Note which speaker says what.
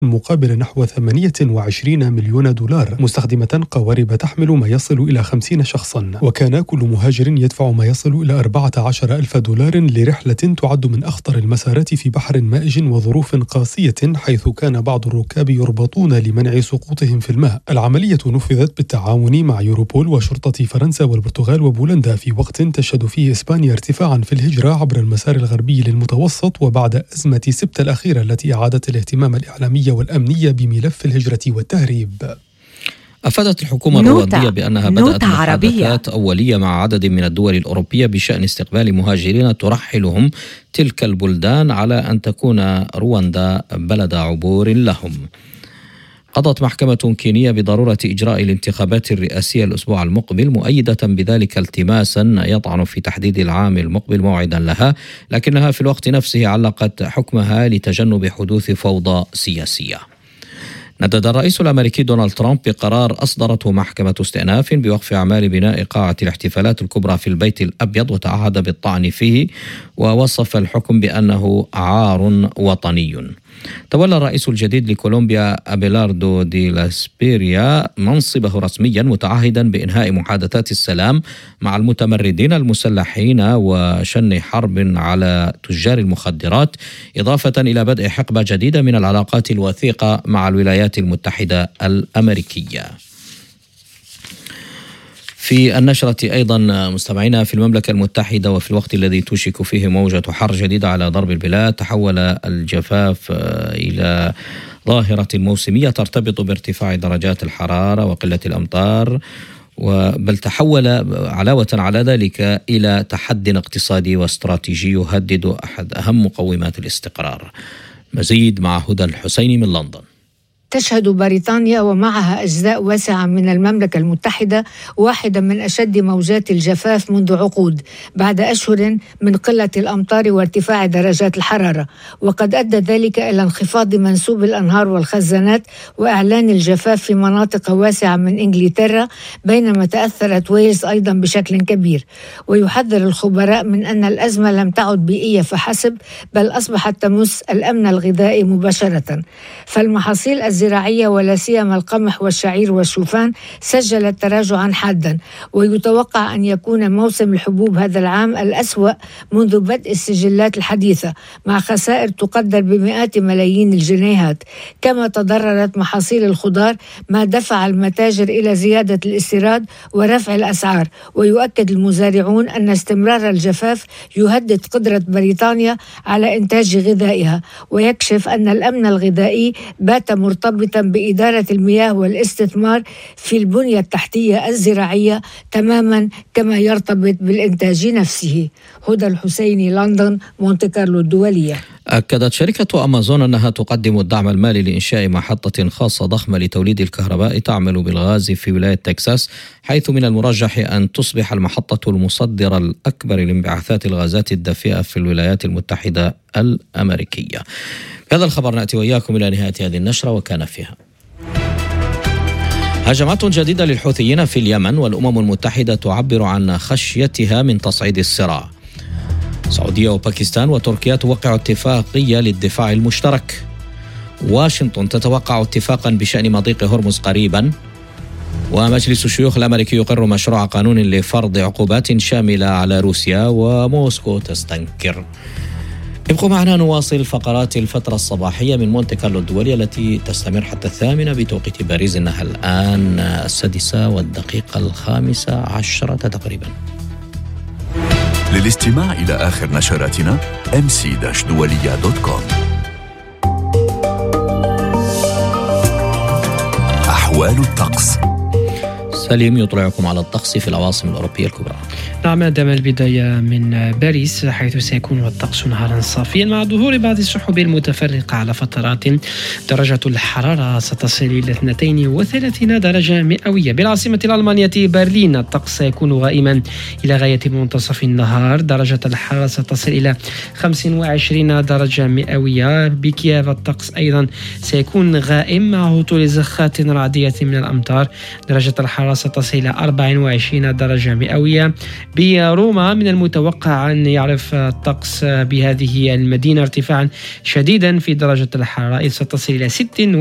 Speaker 1: مقابل نحو 28 مليون دولار، مستخدمة قوارب تحمل ما يصل إلى 50 شخصا. وكان كل مهاجر يدفع ما يصل إلى 14,000 دولار لرحلة تعد من أخطر المسارات في بحر مائج وظروف قاسية، حيث كان بعض الركاب يربطون لمنع سقوطهم في الماء. العملية نفذت بالتعاون مع يوروبول وشرطة فرنسا والبرتغال وبولندا في وقت تشهد فيه إسبانيا ارتفاعا في الهجرة عبر المسار الغربي للمتوسط، وبعد أزمة سبت الأخيرة التي أعادت الاهتمام الإعلامي والأمنية بملف الهجرة والتهريب.
Speaker 2: أفادت الحكومة الرواندية بأنها بدأت محادثات أولية مع عدد من الدول الأوروبية بشأن استقبال مهاجرين ترحلهم تلك البلدان على أن تكون رواندا بلد عبور لهم. قضت محكمة كينيا بضرورة إجراء الانتخابات الرئاسية الأسبوع المقبل، مؤيدة بذلك التماسا يطعن في تحديد العام المقبل موعدا لها، لكنها في الوقت نفسه علقت حكمها لتجنب حدوث فوضى سياسية. ندد الرئيس الأمريكي دونالد ترامب بقرار أصدرته محكمة استئناف بوقف أعمال بناء قاعة الاحتفالات الكبرى في البيت الأبيض، وتعهد بالطعن فيه ووصف الحكم بأنه عار وطني. تولى الرئيس الجديد لكولومبيا أبيلاردو دي لاسبيريا منصبه رسميا، متعهدا بإنهاء محادثات السلام مع المتمردين المسلحين وشن حرب على تجار المخدرات، إضافة إلى بدء حقبة جديدة من العلاقات الوثيقة مع الولايات المتحدة الأمريكية. في النشرة أيضا مستمعينا، في المملكة المتحدة وفي الوقت الذي توشك فيه موجة حر جديدة على ضرب البلاد، تحول الجفاف إلى ظاهرة موسمية ترتبط بارتفاع درجات الحرارة وقلة الأمطار، بل تحول علاوة على ذلك إلى تحدي اقتصادي واستراتيجي يهدد أحد أهم مقومات الاستقرار. مزيد مع هدى الحسيني من لندن.
Speaker 3: تشهد بريطانيا ومعها أجزاء واسعة من المملكة المتحدة واحدة من أشد موجات الجفاف منذ عقود، بعد أشهر من قلة الأمطار وارتفاع درجات الحرارة، وقد أدى ذلك إلى انخفاض منسوب الأنهار والخزانات وإعلان الجفاف في مناطق واسعة من إنجلترا، بينما تأثرت ويلز أيضا بشكل كبير. ويحذر الخبراء من أن الأزمة لم تعد بيئية فحسب، بل أصبحت تمس الأمن الغذائي مباشرة. فالمحاصيل الزراعية ولا سيما القمح والشعير والشوفان سجلت تراجعا حادا، ويتوقع أن يكون موسم الحبوب هذا العام الأسوأ منذ بدء السجلات الحديثة، مع خسائر تقدر بمئات ملايين الجنيهات. كما تضررت محاصيل الخضار، ما دفع المتاجر إلى زيادة الاستيراد ورفع الأسعار. ويؤكد المزارعون أن استمرار الجفاف يهدد قدرة بريطانيا على إنتاج غذائها، ويكشف أن الأمن الغذائي بات مرتبطا بإدارة المياه والاستثمار في البنية التحتية الزراعية تماما كما يرتبط بالإنتاج نفسه. هدى الحسيني، لندن، مونte كارلو الدولية.
Speaker 2: أكدت شركة أمازون أنها تقدم الدعم المالي لإنشاء محطة خاصة ضخمة لتوليد الكهرباء تعمل بالغاز في ولاية تكساس، حيث من المرجح أن تصبح المحطة المصدرة الأكبر لانبعاثات الغازات الدافئة في الولايات المتحدة الأمريكية. بهذا الخبر نأتي وإياكم إلى نهاية هذه النشرة، وكان فيها هجمات جديدة للحوثيين في اليمن، والأمم المتحدة تعبر عن خشيتها من تصعيد الصراع. السعودية وباكستان وتركيا توقع اتفاقية للدفاع المشترك. واشنطن تتوقع اتفاقا بشأن مضيق هرمز قريبا. ومجلس الشيوخ الأمريكي يقر مشروع قانون لفرض عقوبات شاملة على روسيا، وموسكو تستنكر. ابقوا معنا نواصل فقرات الفترة الصباحية من مونte كارلو الدولية التي تستمر حتى 8 بتوقيت باريس. إنها الآن 6:05 تقريبا.
Speaker 4: للاستماع إلى آخر نشراتنا mc-dualiya.com. أحوال الطقس.
Speaker 2: سليم يطلعكم على الطقس في العواصم الأوروبية الكبرى.
Speaker 5: نعم، دام البداية من باريس، حيث سيكون الطقس نهارا صافيا مع ظهور بعض السحب المتفرقة على فترات. درجة الحرارة ستصل إلى 32 درجة مئوية. بالعاصمة الألمانية برلين الطقس سيكون غائما إلى غاية منتصف النهار. درجة الحرارة ستصل إلى 25 درجة مئوية. بكييف الطقس أيضا سيكون غائم مع هطول زخات رعدية من الأمطار. درجة الحرارة ستصل إلى 24 درجة مئوية. بروما من المتوقع أن يعرف الطقس بهذه المدينة ارتفاعا شديدا في درجة الحرارة، إذ ستصل إلى